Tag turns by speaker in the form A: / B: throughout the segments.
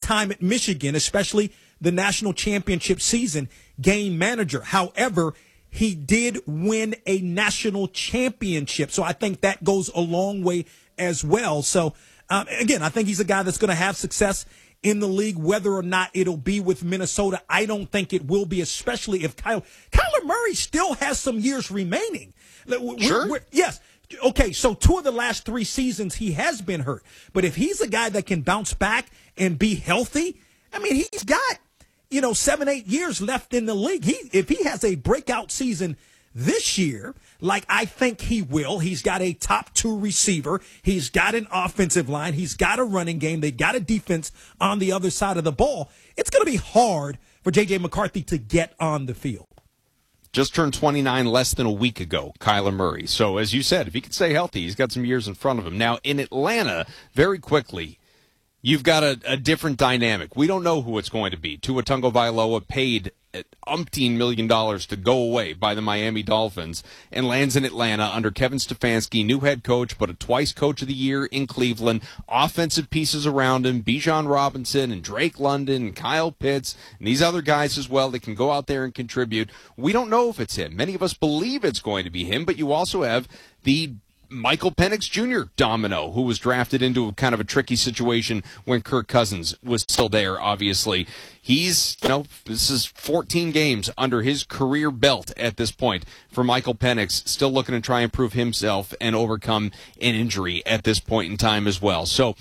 A: time at Michigan, especially the national championship season, game manager. However, he did win a national championship. So I think that goes a long way as well. So, again, I think he's a guy that's going to have success in the league. Whether or not it'll be with Minnesota, I don't think it will be, especially if Kyler Murray still has some years remaining.
B: Sure.
A: Yes. Okay, so 2 of the last 3 seasons he has been hurt. But if he's a guy that can bounce back and be healthy, I mean, he's got, 7-8 years left in the league. If he has a breakout season this year, like I think he will, he's got a top 2 receiver. He's got an offensive line. He's got a running game. They got a defense on the other side of the ball. It's going to be hard for J.J. McCarthy to get on the field.
B: Just turned 29 less than a week ago, Kyler Murray. So, as you said, if he can stay healthy, he's got some years in front of him. Now, in Atlanta, very quickly, you've got a different dynamic. We don't know who it's going to be. Tua Tagovailoa paid umpteen $1 million to go away by the Miami Dolphins and lands in Atlanta under Kevin Stefanski, new head coach, but a twice coach of the year in Cleveland. Offensive pieces around him, Bijan Robinson and Drake London and Kyle Pitts and these other guys as well that can go out there and contribute. We don't know if it's him. Many of us believe it's going to be him, but you also have the Michael Penix Jr. domino, who was drafted into kind of a tricky situation when Kirk Cousins was still there, obviously. He's, this is 14 games under his career belt at this point for Michael Penix, still looking to try and prove himself and overcome an injury at this point in time as well. So,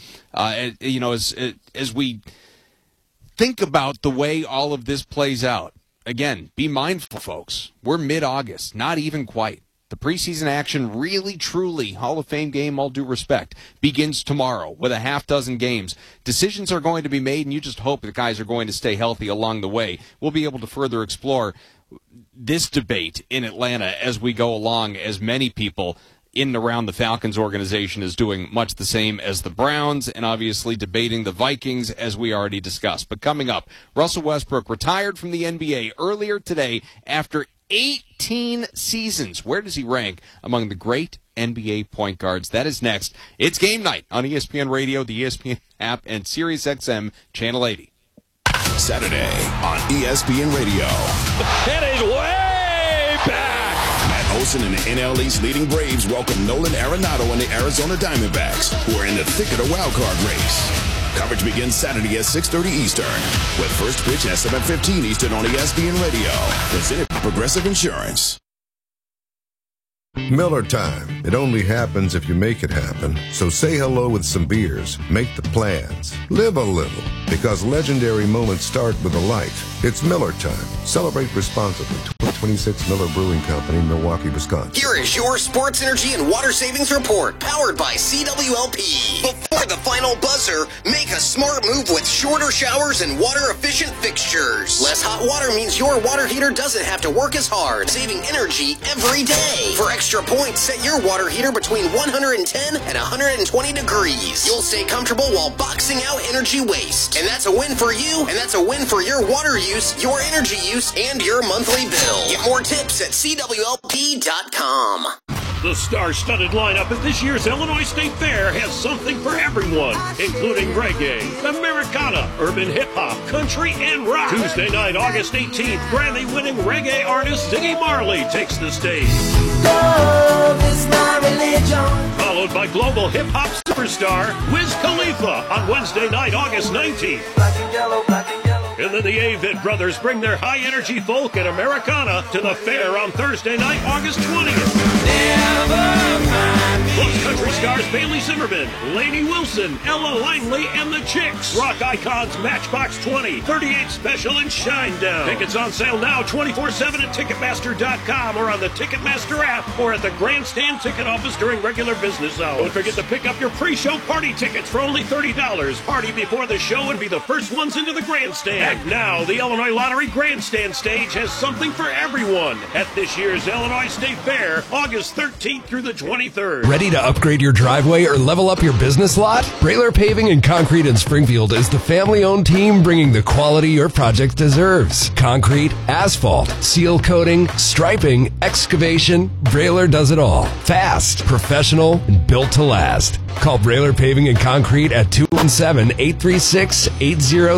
B: as we think about the way all of this plays out, again, be mindful, folks. We're mid-August, not even quite. The preseason action, really, truly, Hall of Fame game, all due respect, begins tomorrow with a half dozen games. Decisions are going to be made, and you just hope the guys are going to stay healthy along the way. We'll be able to further explore this debate in Atlanta as we go along, as many people in and around the Falcons organization is doing much the same as the Browns, and obviously debating the Vikings, as we already discussed. But coming up, Russell Westbrook retired from the NBA earlier today after 18 seasons. Where does he rank among the great NBA point guards? That is next. It's game night on ESPN Radio, the ESPN app, and SiriusXM Channel 80.
C: Saturday on ESPN Radio.
D: It is way back.
C: Matt Olson and the NL East leading Braves welcome Nolan Arenado and the Arizona Diamondbacks, who are in the thick of the wild card race. Coverage begins Saturday at 6:30 Eastern, with first pitch at 7:15 Eastern on ESPN Radio. Presented by Progressive Insurance.
E: Miller time. It only happens if you make it happen. So say hello with some beers. Make the plans. Live a little. Because legendary moments start with a light. It's Miller time. Celebrate responsibly. 2026 Miller Brewing Company, Milwaukee, Wisconsin.
F: Here is your sports energy and water savings report, powered by CWLP. Before the final buzzer, make a smart move with shorter showers and water-efficient fixtures. Less hot water means your water heater doesn't have to work as hard, saving energy every day. For extra points, set your water heater between 110 and 120 degrees. You'll stay comfortable while boxing out energy waste. And that's a win for you, and that's a win for your water use, your energy use, and your monthly bill. Get more tips at CWLP.com.
D: The star-studded lineup at this year's Illinois State Fair has something for everyone, including reggae, Americana, urban hip-hop, country, and rock. Tuesday night, August 18th, Grammy-winning reggae artist Ziggy Marley takes the stage.
G: Love is my religion.
D: Followed by global hip-hop superstar Wiz Khalifa on Wednesday night, August 19th.
G: Black and yellow, black and yellow.
D: And then the Avid Brothers bring their high-energy folk and Americana to the fair on Thursday night, August 20th. Plus country stars Bailey Zimmerman, Lainey Wilson, Ella Langley, and the Chicks. Rock icons Matchbox 20, 38 Special, and Shinedown. Tickets on sale now 24/7 at Ticketmaster.com or on the Ticketmaster app or at the Grandstand ticket office during regular business hours. Don't forget to pick up your pre-show party tickets for only $30. Party before the show and be the first ones into the Grandstand. And now, the Illinois Lottery Grandstand stage has something for everyone at this year's Illinois State Fair, August 13th through the 23rd.
H: Ready to upgrade your driveway or level up your business lot? Brailer Paving and Concrete in Springfield is the family-owned team bringing the quality your project deserves. Concrete, asphalt, seal coating, striping, excavation, Brailer does it all. Fast, professional, and built to last. Call Brailer Paving and Concrete at 217-836-80